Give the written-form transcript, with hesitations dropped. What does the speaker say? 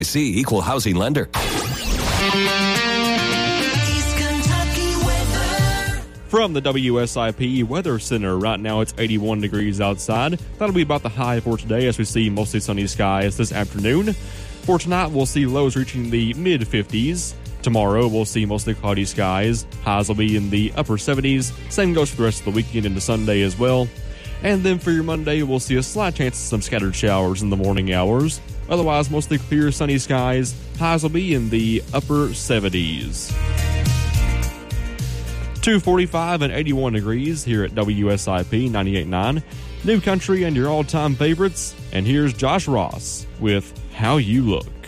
See Equal Housing Lender. From the WSIP Weather Center, right now it's 81 degrees outside. That'll be about the high for today as we see mostly sunny skies this afternoon. For tonight, we'll see lows reaching the mid-50s. Tomorrow, we'll see mostly cloudy skies. Highs will be in the upper 70s. Same goes for the rest of the weekend into Sunday as well. And then for your Monday, we'll see a slight chance of some scattered showers in the morning hours. Otherwise, mostly clear, sunny skies. Highs will be in the upper 70s. 245 and 81 degrees here at WSIP 98.9. New Country and your all-time favorites. And here's Josh Ross with How You Look.